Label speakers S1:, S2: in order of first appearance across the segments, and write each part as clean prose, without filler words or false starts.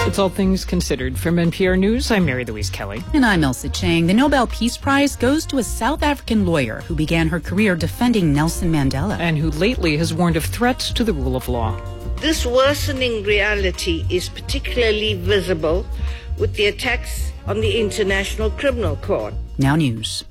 S1: It's All Things Considered. From NPR News, I'm Mary Louise Kelly.
S2: And I'm Elsa Chang. The Nobel Peace Prize goes to a South African lawyer who began her career defending Nelson Mandela.
S1: And who lately has warned of threats to the rule of law.
S3: This worsening reality is particularly visible with the attacks on the International Criminal Court.
S2: Now news.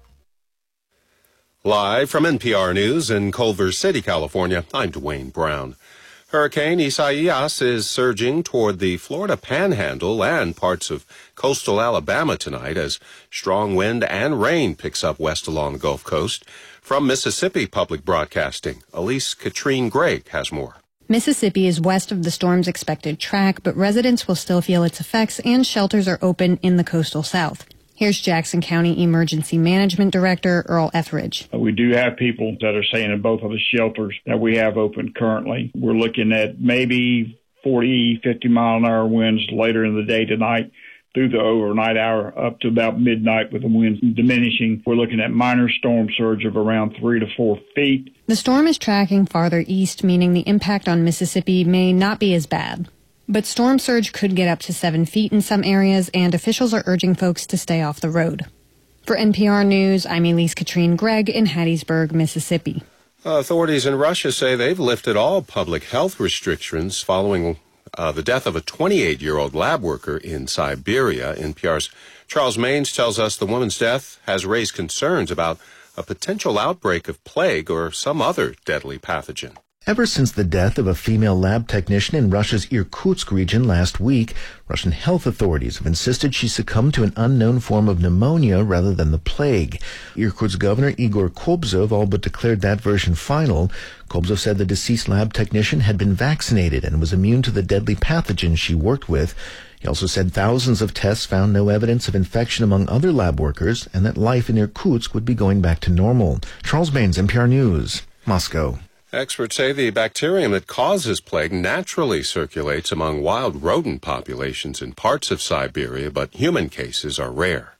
S4: Live from NPR News in Culver City, California, I'm Dwayne Brown. Hurricane Isaias is surging toward the Florida Panhandle and parts of coastal Alabama tonight as strong wind and rain picks up west along the Gulf Coast. From Mississippi Public Broadcasting, Elise Katrine Gregg has more.
S5: Mississippi is west of the storm's expected track, but residents will still feel its effects and shelters are open in the coastal south. Here's Jackson County Emergency Management Director Earl Etheridge.
S6: We do have people that are staying in both of the shelters that we have open currently. We're looking at maybe 40, 50-mile-an-hour winds later in the day tonight through the overnight hour up to about midnight with the winds diminishing. We're looking at minor storm surge of around 3 to 4 feet.
S5: The storm is tracking farther east, meaning the impact on Mississippi may not be as bad. But storm surge could get up to 7 feet in some areas, and officials are urging folks to stay off the road. For NPR News, I'm Elise Katrine Gregg in Hattiesburg, Mississippi.
S4: Authorities in Russia say they've lifted all public health restrictions following the death of a 28-year-old lab worker in Siberia. NPR's Charles Maines tells us the woman's death has raised concerns about a potential outbreak of plague or some other deadly pathogen.
S7: Ever since the death of a female lab technician in Russia's Irkutsk region last week, Russian health authorities have insisted she succumbed to an unknown form of pneumonia rather than the plague. Irkutsk Governor Igor Kobzov all but declared that version final. Kobzov said the deceased lab technician had been vaccinated and was immune to the deadly pathogen she worked with. He also said thousands of tests found no evidence of infection among other lab workers and that life in Irkutsk would be going back to normal. Charles Maines, NPR News, Moscow.
S4: Experts say the bacterium that causes plague naturally circulates among wild rodent populations in parts of Siberia, but human cases are rare.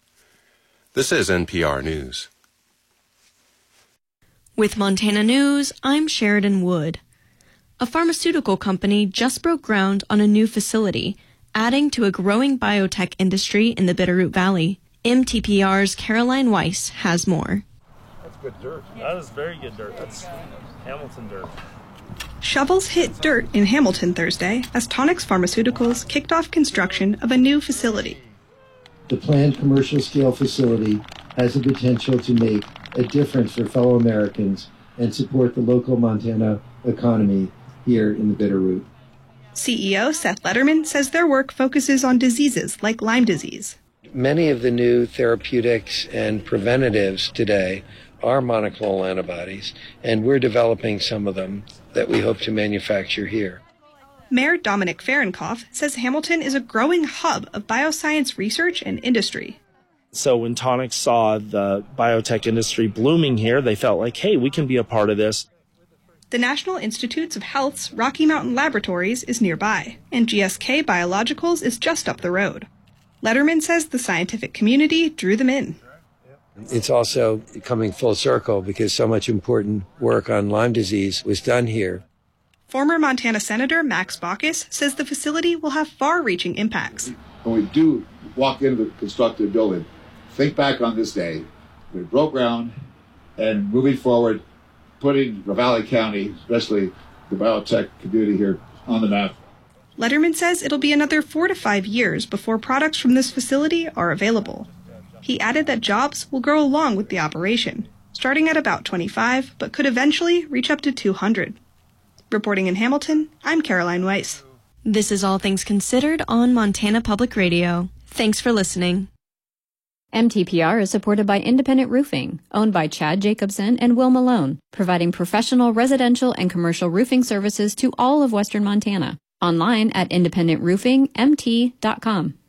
S4: This is NPR News.
S8: With Montana News, I'm Sheridan Wood. A pharmaceutical company just broke ground on a new facility, adding to a growing biotech industry in the Bitterroot Valley. MTPR's Caroline Weiss has more.
S9: That's good dirt. That is very good dirt. That's Hamilton dirt.
S10: Shovels hit dirt in Hamilton Thursday as Tonix Pharmaceuticals kicked off construction of a new facility.
S11: The planned commercial-scale facility has the potential to make a difference for fellow Americans and support the local Montana economy here in the Bitterroot.
S10: CEO Seth Letterman says their work focuses on diseases like Lyme disease.
S12: Many of the new therapeutics and preventatives today are monoclonal antibodies, and we're developing some of them that we hope to manufacture here.
S10: Mayor Dominic Fahrenkopf says Hamilton is a growing hub of bioscience research and industry.
S9: So when Tonix saw the biotech industry blooming here, they felt like, hey, we can be a part of this.
S10: The National Institutes of Health's Rocky Mountain Laboratories is nearby, and GSK Biologicals is just up the road. Letterman says the scientific community drew them in.
S12: It's also coming full circle because so much important work on Lyme disease was done here.
S10: Former Montana Senator Max Baucus says the facility will have far-reaching impacts.
S13: When we do walk into the constructed building, think back on this day. We broke ground and moving forward, putting Ravalli County, especially the biotech community here, on the map.
S10: Letterman says it'll be another 4 to 5 years before products from this facility are available. He added that jobs will grow along with the operation, starting at about 25, but could eventually reach up to 200. Reporting in Hamilton, I'm Caroline Weiss.
S8: This is All Things Considered on Montana Public Radio. Thanks for listening.
S14: MTPR is supported by Independent Roofing, owned by Chad Jacobson and Will Malone, providing professional residential and commercial roofing services to all of Western Montana. Online at independentroofingmt.com.